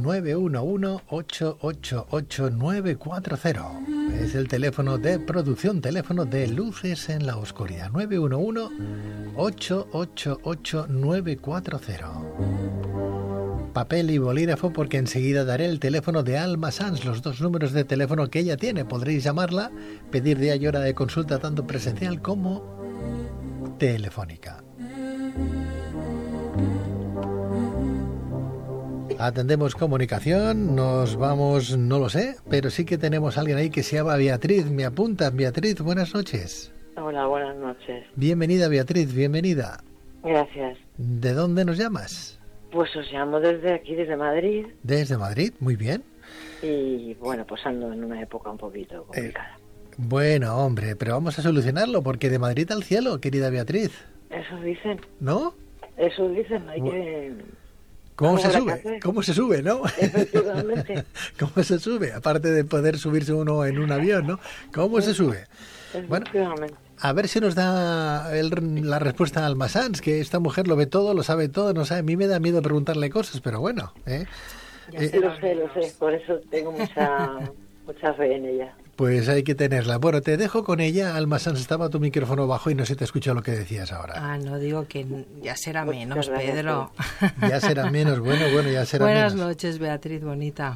911-888-940. Es el teléfono de producción, teléfono de Luces en la Oscuridad. 911-888-940. Papel y bolígrafo, porque enseguida daré el teléfono de Alma Sanz, los 2 números de teléfono que ella tiene. Podréis llamarla, pedir día y hora de consulta tanto presencial como telefónica. Atendemos comunicación, nos vamos, no lo sé, pero sí que tenemos a alguien ahí que se llama Beatriz. ¿Me apuntas, Beatriz? Buenas noches. Hola, buenas noches. Bienvenida, Beatriz, bienvenida. Gracias. ¿De dónde nos llamas? Pues os llamo desde aquí, desde Madrid. Desde Madrid, muy bien. Y bueno, pues ando en una época un poquito complicada. Bueno, hombre, pero vamos a solucionarlo, porque de Madrid al cielo, querida Beatriz. Eso dicen. ¿No? Eso dicen, hay que... ¿Cómo se sube? ¿Cómo se sube, no? Efectivamente. ¿Cómo se sube? Aparte de poder subirse uno en un avión, ¿no? ¿Cómo se sube? Bueno, a ver si nos da la respuesta a Alma Sanz, que esta mujer lo ve todo, lo sabe todo, no sabe. A mí me da miedo preguntarle cosas, pero bueno. Lo sé, por eso tengo mucha fe en ella. Pues hay que tenerla. Bueno, te dejo con ella. Alma Sanz, estaba tu micrófono bajo y no se te escuchó lo que decías ahora. Ah, no, digo que ya será menos, Pedro. Ya será menos, bueno, ya será Buenas menos. noches, Beatriz, bonita.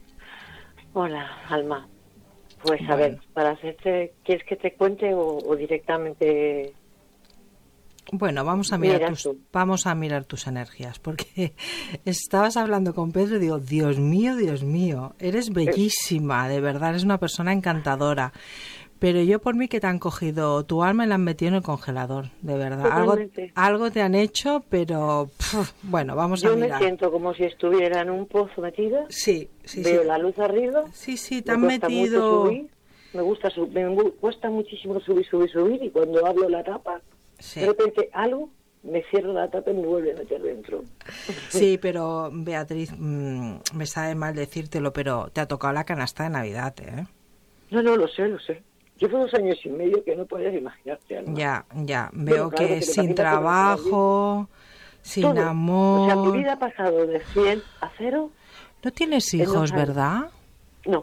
Hola, Alma. Pues a ver, para hacerte, ¿quieres que te cuente o directamente? Bueno, vamos a mirar tus energías, porque estabas hablando con Pedro y digo, Dios mío, eres bellísima, de verdad, eres una persona encantadora. Pero yo por mí que te han cogido tu alma y la han metido en el congelador, de verdad. Algo te han hecho, pero bueno, vamos a mirar. Yo me siento como si estuviera en un pozo metida. Sí. Veo la luz arriba. Sí, te han metido. Me cuesta muchísimo subir y cuando abro la tapa, de repente algo, me cierro la tapa y me vuelve a meter dentro. Sí, pero Beatriz, me sabe mal decírtelo, pero te ha tocado la canasta de Navidad, ¿eh? No, lo sé. Llevo 2 años y medio que no puedes imaginarte algo. Ya. Veo que sin trabajo, sin todo. Amor... O sea, mi vida ha pasado de 100 a 0. No tienes hijos, ¿verdad? No.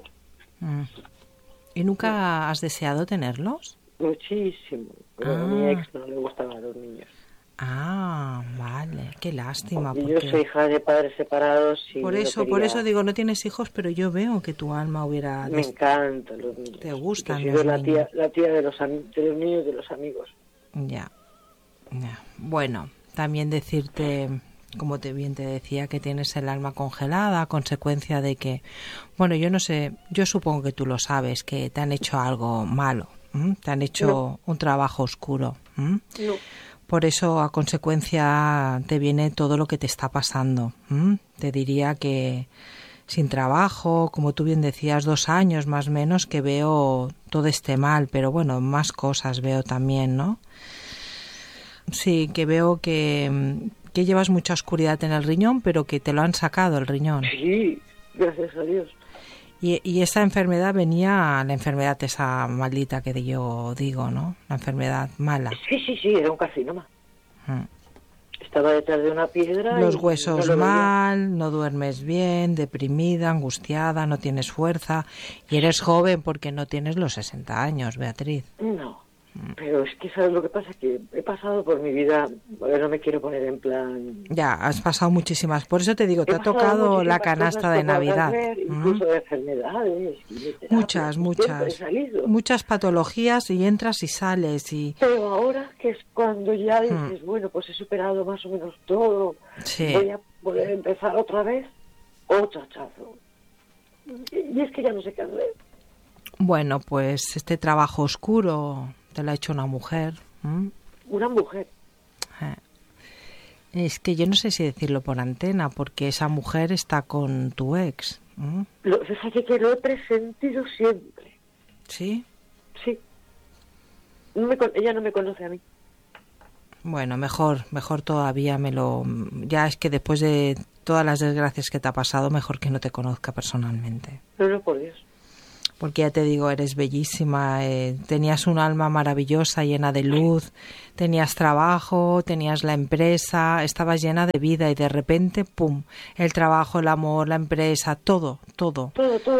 ¿Y nunca has deseado tenerlos? Muchísimo. Pero a mi ex no le gustaban los niños. Ah, vale. Qué lástima. Porque... Yo soy hija de padres separados y por eso digo, no tienes hijos, pero yo veo que tu alma hubiera... Me encantan los niños. Te gustan los niños. La tía de los niños y de los amigos. Ya. Bueno, también decirte, como bien te decía, que tienes el alma congelada a consecuencia de que... Bueno, yo no sé, yo supongo que tú lo sabes, que te han hecho algo malo. Te han hecho un trabajo oscuro. No. Por eso, a consecuencia, te viene todo lo que te está pasando. Te diría que sin trabajo, como tú bien decías, 2 años más o menos, que veo todo este mal, pero bueno, más cosas veo también, ¿no? Sí, que veo que llevas mucha oscuridad en el riñón, pero que te lo han sacado el riñón. Sí, gracias a Dios. Y esa enfermedad venía, la enfermedad esa maldita que yo digo, ¿no? La enfermedad mala. Sí, era un carcinoma. Estaba detrás de una piedra. Los huesos mal, no duermes bien, deprimida, angustiada, no tienes fuerza. Y eres joven porque no tienes los 60 años, Beatriz. No. Pero es que, ¿sabes lo que pasa? Que he pasado por mi vida, no me quiero poner en plan... Ya, has pasado muchísimas. Por eso te digo, te ha tocado la canasta de Navidad. Incluso de enfermedades. Muchas patologías y entras y sales. Pero ahora, que es cuando ya dices, bueno, pues he superado más o menos todo, voy a poder empezar otra vez, otro hachazo. Y es que ya no sé qué hacer. Bueno, pues este trabajo oscuro... te lo ha hecho una mujer. ¿Una mujer? Es que yo no sé si decirlo por antena, porque esa mujer está con tu ex. Fíjate que lo he presentido siempre. ¿Sí? Sí. Ella no me conoce a mí. Bueno, mejor todavía ya es que después de todas las desgracias que te ha pasado, mejor que no te conozca personalmente. No, por Dios. porque ya te digo, eres bellísima, tenías un alma maravillosa, llena de luz, tenías trabajo, tenías la empresa, estabas llena de vida y de repente, ¡pum!, el trabajo, el amor, la empresa, todo. Todo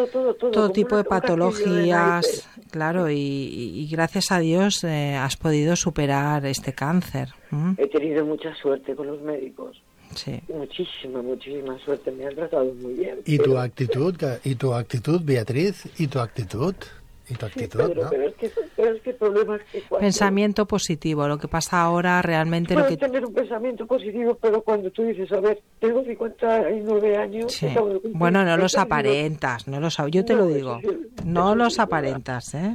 tipo de patologías, claro, y gracias a Dios has podido superar este cáncer. He tenido mucha suerte con los médicos. Sí. Muchísima suerte, me han tratado muy bien. ¿Y tu actitud, Beatriz? ¿Y tu actitud? Sí, Pedro, ¿no? pero es que el problema es que pensamiento positivo, lo que pasa ahora realmente... Puedes tener un pensamiento positivo, pero cuando tú dices, a ver, tengo 59 años... Sí. Bueno, no los aparentas, yo te lo digo, no los aparentas, ¿eh?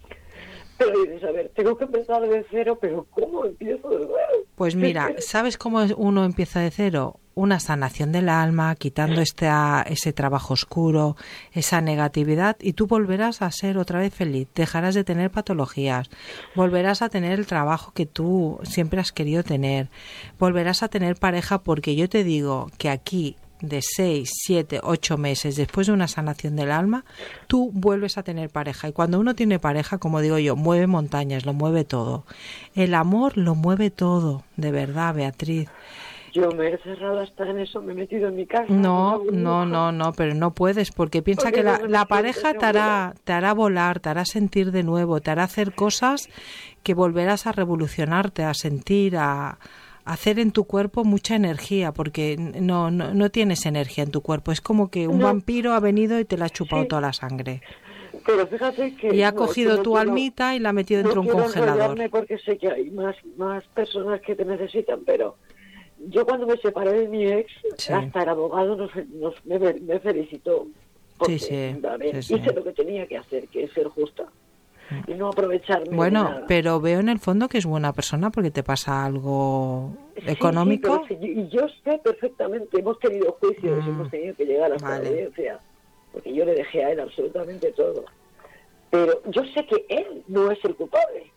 Pero dices, a ver, tengo que empezar de cero, pero ¿cómo empiezo de nuevo? Pues mira, ¿sabes cómo uno empieza de cero? Una sanación del alma, quitando ese trabajo oscuro, esa negatividad, y tú volverás a ser otra vez feliz. Dejarás de tener patologías, volverás a tener el trabajo que tú siempre has querido tener, volverás a tener pareja, porque yo te digo que aquí, de 6, 7, 8 meses después de una sanación del alma, tú vuelves a tener pareja. Y cuando uno tiene pareja, como digo yo, mueve montañas, lo mueve todo. El amor lo mueve todo, de verdad, Beatriz. Yo me he cerrado hasta en eso, me he metido en mi casa. No, pero no puedes, porque piensa que la pareja te hará volar, te hará sentir de nuevo, te hará hacer cosas que volverás a revolucionarte, a sentir, a hacer en tu cuerpo mucha energía, porque no tienes energía en tu cuerpo. Es como que un vampiro ha venido y te la ha chupado toda la sangre. Pero fíjate que... Y ha cogido tu almita y la ha metido dentro de un congelador. Porque sé que hay más personas que te necesitan, pero yo cuando me separé de mi ex, hasta el abogado me felicitó. Porque, hice lo que tenía que hacer, que es ser justa. Y no aprovecharme. Bueno, pero veo en el fondo que es buena persona porque te pasa algo económico. Sí, y yo sé perfectamente, hemos tenido juicios, hemos tenido que llegar hasta la audiencia, porque yo le dejé a él absolutamente todo. Pero yo sé que él no es el culpable.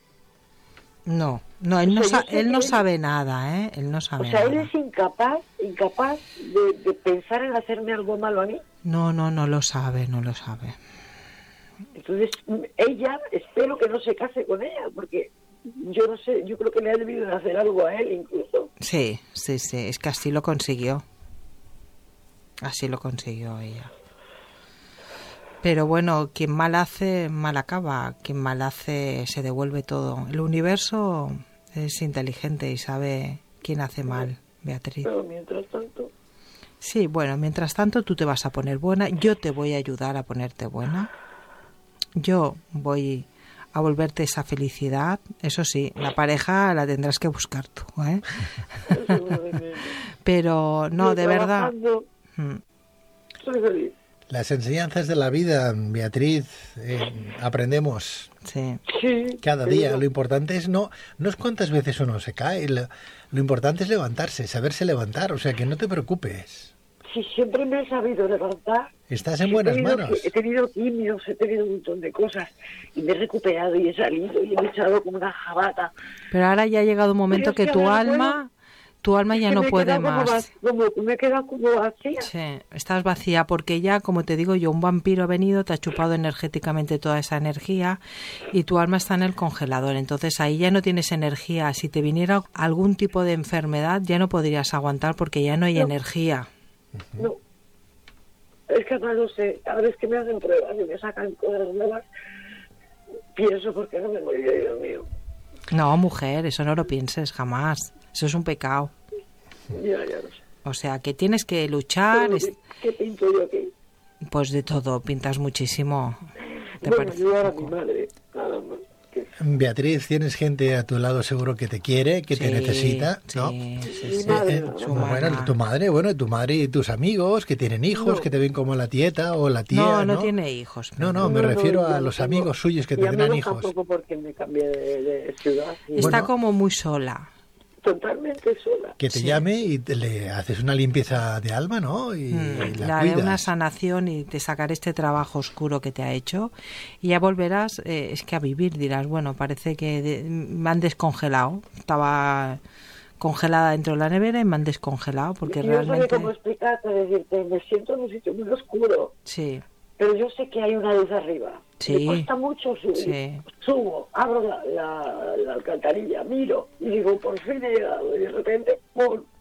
No, él no sabe nada, ¿eh? Él no sabe nada. Él es incapaz de pensar en hacerme algo malo a mí. No lo sabe. Entonces, ella, espero que no se case con ella, porque yo no sé, yo creo que le ha debido de hacer algo a él incluso. Sí, es que así lo consiguió. Así lo consiguió ella. Pero bueno, quien mal hace, mal acaba. Quien mal hace, se devuelve todo. El universo es inteligente y sabe quién hace mal, Beatriz. Pero mientras tanto... Sí, bueno, mientras tanto tú te vas a poner buena. Yo te voy a ayudar a ponerte buena. Yo voy a volverte esa felicidad. Eso sí, la pareja la tendrás que buscar tú, ¿eh? Pero no, de verdad. Soy feliz. Las enseñanzas de la vida, Beatriz, aprendemos cada día. Lo importante es no es cuántas veces uno se cae. Lo importante es levantarse, saberse levantar. O sea, que no te preocupes. Sí, siempre me he sabido levantar. Estás en buenas manos. He tenido quimios, he tenido un montón de cosas y me he recuperado y he salido y he echado como una jabata. Pero ahora ya ha llegado un momento que tu alma ya no puede más. Me he quedado como vacía. Sí, estás vacía porque ya, como te digo yo, un vampiro ha venido, te ha chupado energéticamente toda esa energía y tu alma está en el congelador. Entonces ahí ya no tienes energía. Si te viniera algún tipo de enfermedad ya no podrías aguantar porque ya no hay energía. No, es que no lo sé. Cada vez que me hacen pruebas y me sacan cosas nuevas, pienso por qué no me morí, Dios mío. No, mujer, eso no lo pienses jamás. Eso es un pecado. Ya lo sé. O sea, que tienes que luchar. ¿Qué pinto yo aquí? Pues de todo, pintas muchísimo. Ayudar a mi madre, nada más. Beatriz, tienes gente a tu lado seguro que te quiere, que te necesita, ¿no? Sí. Tu madre y tus amigos que tienen hijos, que te ven como la tieta o la tía, No tiene hijos. No, me refiero a los amigos suyos que tendrán hijos. Tampoco porque me cambié de ciudad. Está como muy sola. Totalmente sola. Que te llame y le haces una limpieza de alma, ¿no? Y la haré cuidas. Una sanación y te sacaré este trabajo oscuro que te ha hecho y ya volverás, es que a vivir dirás, bueno, parece que me han descongelado. Estaba congelada dentro de la nevera y me han descongelado porque realmente... No sé cómo explicarte, decirte, me siento en un sitio muy oscuro. Sí. Pero yo sé que hay una luz arriba. Me cuesta mucho subir. Sí. Subo, abro la alcantarilla, miro y digo, por fin he llegado. Y de repente, ¡pum!